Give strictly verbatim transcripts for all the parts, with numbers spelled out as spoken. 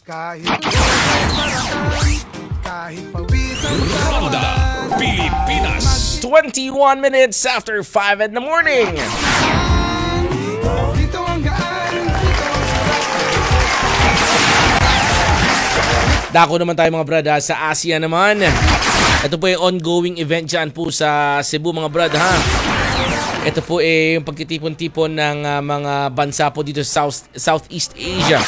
Kahit kahit pawisan Ronda Pilipinas. twenty-one minutes after five in the morning. dito ang gaan, dito ang Dako naman tayo mga brad ha, sa Asia naman. Ito po yung ongoing event dyan po sa Cebu mga brad ha. Ito po ay yung pagtitipon-tipon ng uh, mga bansa po dito sa South, Southeast Asia.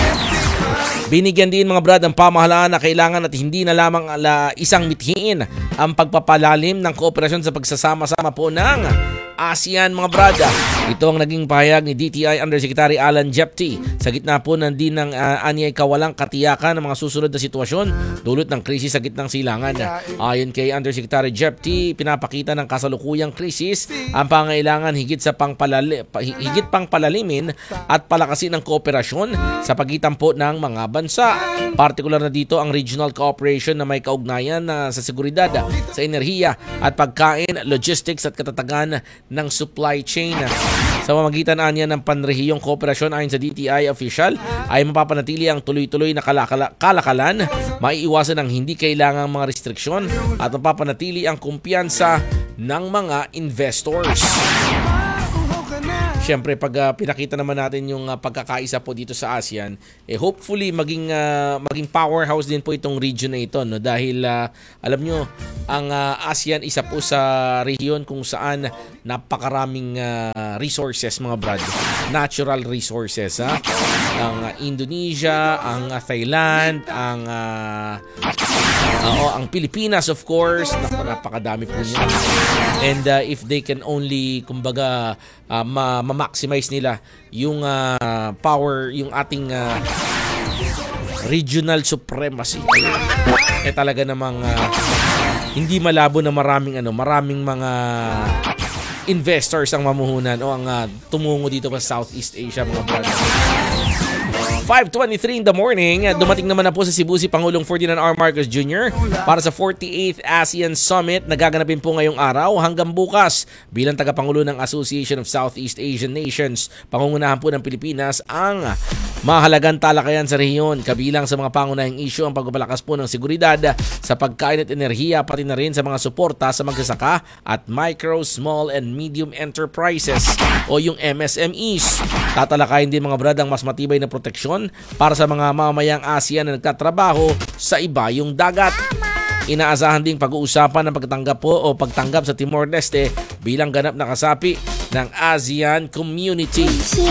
Binigyan din mga brad ang pamahalaan na kailangan at hindi na lamang ala isang mithiin ang pagpapalalim ng kooperasyon sa pagsasama-sama po ng ASEAN mga brad. Ito ang naging pahayag ni D T I Undersecretary Alan Jepti sa gitna po ng din ng uh, anyay kawalang katiyakan ng mga susunod na sitwasyon dulot ng krisis sa gitnang silangan. Ayon kay Undersecretary Jepti, pinapakita ng kasalukuyang krisis ang pangailangan higit sa pangpalali, higit pang palalimin at palakasin ng kooperasyon sa pagitan po ng mga bansa. Partikular na dito ang regional cooperation na may kaugnayan uh, sa seguridad, sa enerhiya at pagkain, logistics at katatagan ng supply chain. Sa pamamagitan anya ng panrehiyong kooperasyon ayon sa D T I official ay mapapanatili ang tuloy-tuloy na kalakala- kalakalan, maiiwasan ang hindi kailangang mga restriksyon at mapapanatili ang kumpiyansa ng mga investors. Siyempre pag uh, pinakita naman natin yung uh, pagkakaisa po dito sa ASEAN, eh hopefully maging uh, maging powerhouse din po itong region na ito, no, dahil uh, alam nyo ang uh, ASEAN isa po sa rehiyon kung saan napakaraming uh, resources mga brad, natural resources ha. Ang uh, Indonesia, ang uh, Thailand, ang uh, uh, oh, ang Pilipinas of course, Naku, napakadami po niya. And uh, if they can only kumbaga uh, ma- ma-maximize nila yung uh, power, yung ating uh, regional supremacy, eh talaga namang uh, hindi malabo na maraming ano, maraming mga investors ang mamuhunan o ang uh, tumungo dito sa Southeast Asia mga brother. five twenty-three in the morning, dumating naman na po sa Cebu si Pangulong Ferdinand R. Marcos Junior para sa forty-eighth ASEAN Summit na gaganapin po ngayong araw hanggang bukas bilang tagapangulo ng Association of Southeast Asian Nations. Pangungunahan po ng Pilipinas ang mahalagang talakayan sa rehiyon, kabilang sa mga pangunahing isyu ang pagpapalakas po ng seguridad sa pagkain at enerhiya, pati na rin sa mga suporta sa magsasaka at micro, small and medium enterprises o yung M S M Es. Tatalakayin din mga brad ang mas matibay na proteksyon para sa mga mamamayang ASEAN na nagtatrabaho sa ibayong dagat. Inaasahan ding pag-uusapan ng pagtanggap po o pagtanggap sa Timor-Leste bilang ganap na kasapi ng ASEAN Community.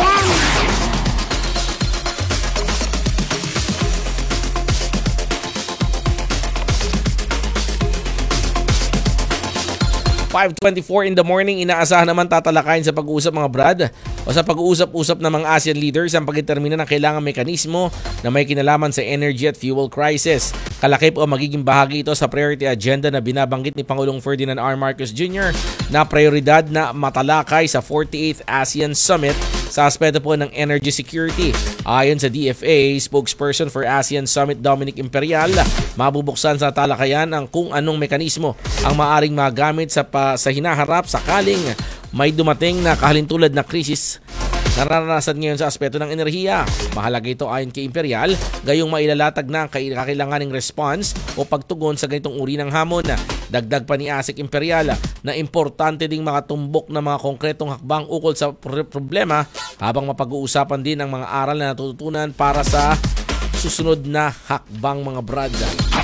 five twenty-four in the morning, inaasahan naman tatalakayin sa pag-uusap mga brad o sa pag-uusap-usap ng mga ASEAN leaders ang pagdetermina ng kailangang mekanismo na may kinalaman sa energy at fuel crisis. Kalakip o magiging bahagi ito sa priority agenda na binabanggit ni Pangulong Ferdinand R. Marcos Junior na prioridad na matalakay sa forty-eighth ASEAN Summit sa aspeto po ng energy security. Ayon sa D F A, spokesperson for ASEAN Summit Dominic Imperial, mabubuksan sa talakayan ang kung anong mekanismo ang maaring magamit sa, pa, sa hinaharap sakaling may dumating na kahalintulad na krisis nararanasan ngayon sa aspeto ng enerhiya. Mahalaga ito ayon kay Imperial, gayong mailalatag na ang kakailanganing response o pagtugon sa ganitong uri ng hamon. Dagdag pa ni ASEC Imperial na importante ding makatumbok na mga konkretong hakbang ukol sa problema habang mapag-uusapan din ang mga aral na natututunan para sa susunod na hakbang mga brad.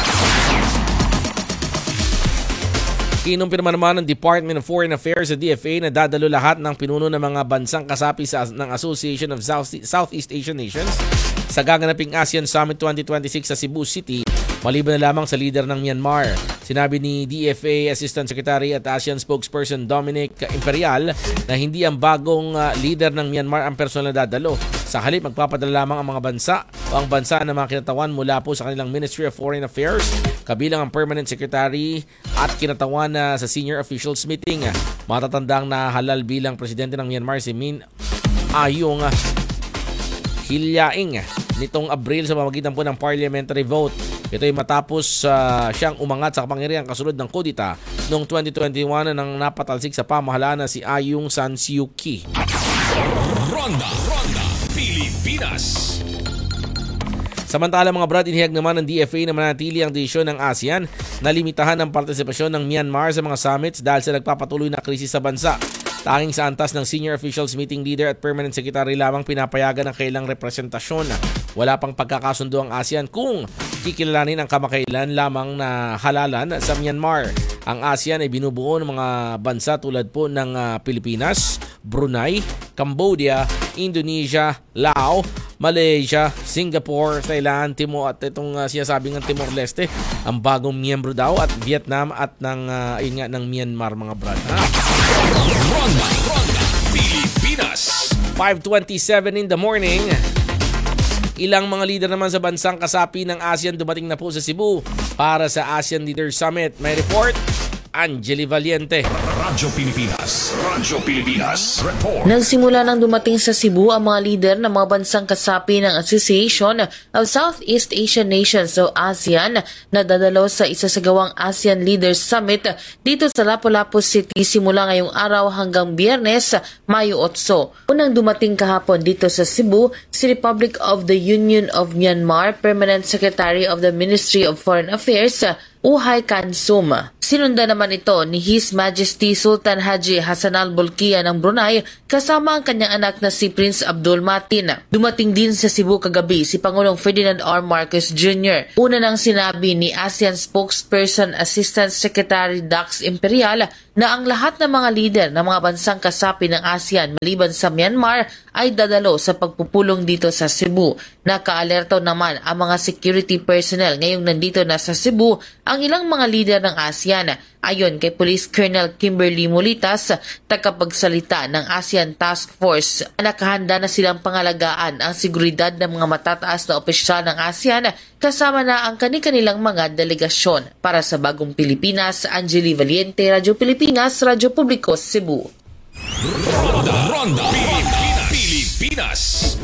Kinumpirma naman ng Department of Foreign Affairs sa D F A na dadalo lahat ng pinuno ng mga bansang kasapi sa, ng Association of South, Southeast Asian Nations sa gaganaping ASEAN Summit twenty twenty-six sa Cebu City, maliban na lamang sa leader ng Myanmar. Sinabi ni D F A Assistant Secretary at ASEAN Spokesperson Dominic Imperial na hindi ang bagong uh, leader ng Myanmar ang personal na dadalo. Sa halip, magpapadala lamang ang mga bansa o ang bansa na mga kinatawan mula po sa kanilang Ministry of Foreign Affairs, kabilang ang Permanent Secretary at kinatawan na sa senior officials meeting. Matatandang na halal bilang presidente ng Myanmar si Min Aung Hlaing nitong Abril sa pamamagitan po ng parliamentary vote. Ito ay matapos uh, siyang umangat sa kapangyarihan kasunod ng kudita noong twenty twenty-one nang napatalsik sa pamahalaan na si Aung San Suu Kyi. Ronda, Ronda, Pilipinas. Samantala mga brad, inihag naman ng D F A na manatili ang desisyon ng ASEAN na limitahan ang partisipasyon ng Myanmar sa mga summits dahil sa nagpapatuloy na krisis sa bansa. Tanging sa antas ng Senior Officials Meeting Leader at Permanent Secretary lamang pinapayagan ng kailang representasyon. Wala pang pagkakasundo ang ASEAN kung kikilalanin ang kamakailan lamang na halalan sa Myanmar. Ang ASEAN ay binubuo ng mga bansa tulad po ng uh, Pilipinas, Brunei, Cambodia, Indonesia, Laos, Malaysia, Singapore, Thailand, Timor at itong uh, sinasabing ng Timor-Leste, ang bagong miyembro daw at Vietnam at ng uh, ayun nga ng Myanmar mga brad. Ha? Ronda, Ronda, Pilipinas. five twenty-seven in the morning. Ilang mga leader naman sa bansang kasapi ng ASEAN dumating na po sa Cebu para sa ASEAN Leaders Summit. May report, Angeli Valiente. Radyo Pilipinas. Radyo Pilipinas. Report. Nagsimula nang dumating sa Cebu ang mga lider ng mga bansang kasapi ng Association of Southeast Asian Nations o ASEAN na dadalo sa isasagawang ASEAN Leaders Summit dito sa Lapu-Lapu City simula ngayong araw hanggang Biyernes, Mayo eight. Unang dumating kahapon dito sa Cebu si Republic of the Union of Myanmar Permanent Secretary of the Ministry of Foreign Affairs, Uhay Kansum. Sinunda naman ito ni His Majesty Sultan Haji Hassanal Bolkiah ng Brunei kasama ang kanyang anak na si Prince Abdul Matin. Dumating din sa Cebu kagabi si Pangulong Ferdinand R. Marcos Junior Una nang sinabi ni ASEAN Spokesperson Assistant Secretary Dax Imperial na ang lahat ng mga lider ng mga bansang kasapi ng ASEAN maliban sa Myanmar ay dadalo sa pagpupulong dito sa Cebu. Nakaalerto naman ang mga security personnel ngayong nandito na sa Cebu ang ilang mga lider ng ASEAN. Ayon kay Police Colonel Kimberly Molitas, tagapagsalita ng ASEAN Task Force, nakahanda na silang pangalagaan ang seguridad ng mga matataas na opisyal ng ASEAN kasama na ang kani-kanilang mga delegasyon. Para sa Bagong Pilipinas, Angeli Valiente, Radyo Pilipinas, Radyo Publiko, Cebu. Ronda, Ronda, Pilipinas. Pilipinas.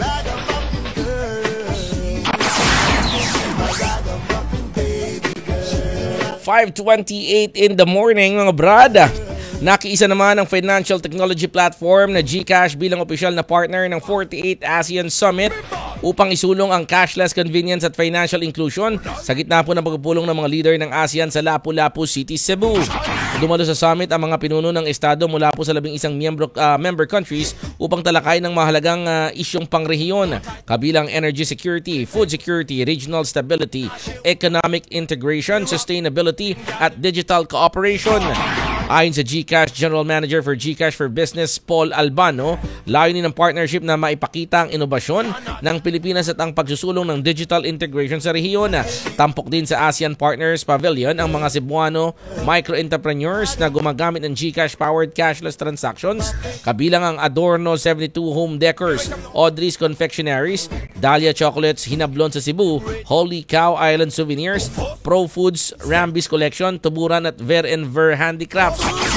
five twenty-eight in the morning mga brad. Nakiisa naman ang financial technology platform na GCash bilang opisyal na partner ng forty-eighth ASEAN Summit upang isulong ang cashless convenience at financial inclusion sa gitna po ng pagpupulong ng mga leader ng ASEAN sa Lapu-Lapu City, Cebu. Dumalo sa summit ang mga pinuno ng estado mula po sa labing isang miyembro, uh, member countries upang talakay ng mahalagang uh, isyong pangrehiyon kabilang energy security, food security, regional stability, economic integration, sustainability at digital cooperation. Ayon sa GCash General Manager for GCash for Business, Paul Albano, layunin ng partnership na maipakita ang inobasyon ng Pilipinas at ang pagsusulong ng digital integration sa rehiyon. Tampok din sa ASEAN Partners Pavilion ang mga Cebuano micro-entrepreneurs na gumagamit ng GCash-powered cashless transactions, kabilang ang Adorno seventy-two Home Decors, Audrey's Confectionaries, Dahlia Chocolates, Hinablon sa Cebu, Holy Cow Island Souvenirs, Pro Foods, Rambis Collection, Tuburan at Ver and Ver Handicrafts.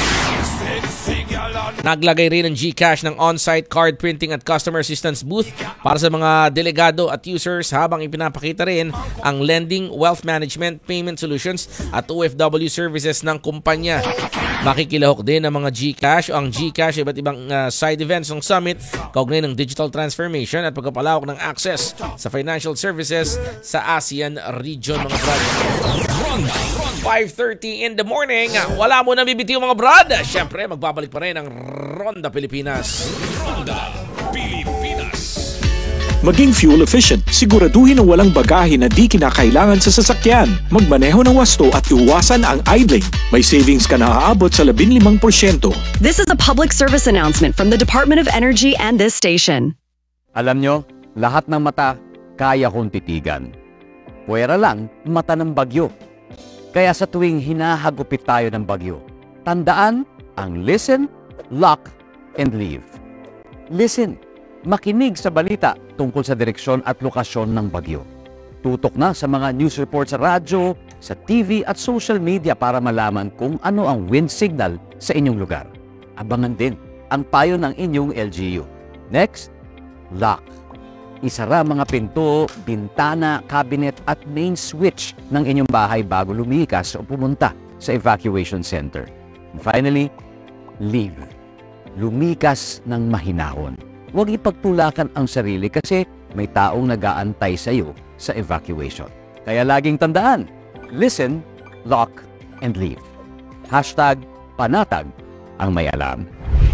Naglagay rin ng GCash ng on-site card printing at customer assistance booth para sa mga delegado at users habang ipinapakita rin ang lending, wealth management, payment solutions at O F W services ng kumpanya. Makikilahok din ang mga GCash o ang GCash iba't ibang uh, side events ng summit kaugnay ng digital transformation at pagpapalawak ng access sa financial services sa ASEAN region mga brad. five thirty in the morning. Wala mo na bibitiw mga brad. Siyempre, magbabalik pa rin ang Ronda Pilipinas. Ronda, Pilipinas. Maging fuel efficient, siguraduhin na walang bagahe na di kinakailangan sa sasakyan. Magmaneho ng wasto at iwasan ang idling. May savings ka na aabot sa labing limang porsyento. This is a public service announcement from the Department of Energy and this station. Alam nyo, lahat ng mata kaya kong titigan. Puwera lang, mata ng bagyo. Kaya sa tuwing hinahagupit tayo ng bagyo, tandaan ang listen, lock, and leave. Listen, makinig sa balita tungkol sa direksyon at lokasyon ng bagyo. Tutok na sa mga news report sa radyo, sa T V at social media para malaman kung ano ang wind signal sa inyong lugar. Abangan din ang payo ng inyong L G U. Next, lock. Isara mga pinto, bintana, cabinet at main switch ng inyong bahay bago lumikas o pumunta sa evacuation center. And finally, leave. Lumikas ng mahinahon. Huwag ipagtulakan ang sarili kasi may taong nag-aantay sa iyo sa evacuation. Kaya laging tandaan, listen, lock, and leave. Hashtag panatag ang may alam.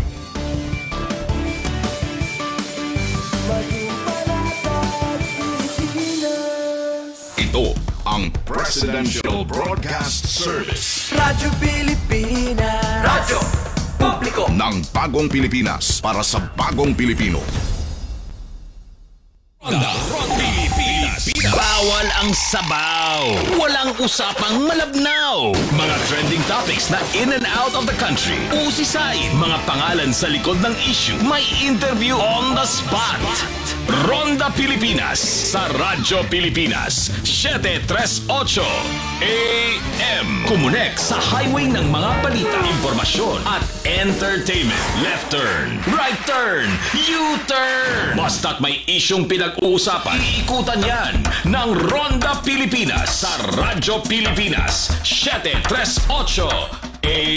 Ito ang Presidential Broadcast Service Radyo Pilipinas. Radyo Publiko. ng Bagong Pilipinas para sa Bagong Pilipino. Pilipinas. Bawal ang sabaw. Walang usapang malabnaw. Mga trending topics na in and out of the country. Usisay. Mga pangalan sa likod ng issue. May interview on the spot. Ronda Pilipinas sa Radyo Pilipinas seven thirty-eight A M. Kumunek sa highway ng mga balita, impormasyon at entertainment. Left turn, right turn, U-turn. Basta't may isyong pinag-uusapan, iikutan yan ng Ronda Pilipinas sa Radyo Pilipinas seven thirty-eight A M.